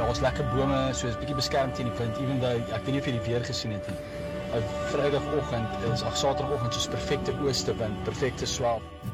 daar's lekker bome, so is 'n bietjie beskerm teen die wind, even though ek weet nie of jy die weer gesien het nie. Vrydagoggend is Saterdagoggend soos perfekte ooste wind, perfekte swel.